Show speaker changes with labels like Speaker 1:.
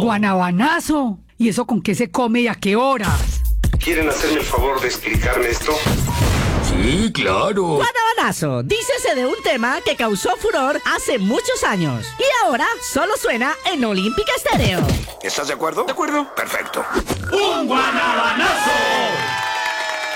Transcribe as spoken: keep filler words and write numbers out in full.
Speaker 1: guanabanazo. ¿Y eso con qué se come y a qué horas?
Speaker 2: ¿Quieren hacerme el favor de explicarme esto?
Speaker 3: Sí, claro.
Speaker 4: Guanabanazo, dícese de un tema que causó furor hace muchos años y ahora solo suena en Olímpica Estéreo.
Speaker 3: ¿Estás de acuerdo?
Speaker 2: De acuerdo.
Speaker 3: Perfecto.
Speaker 5: ¡Un guanabanazo!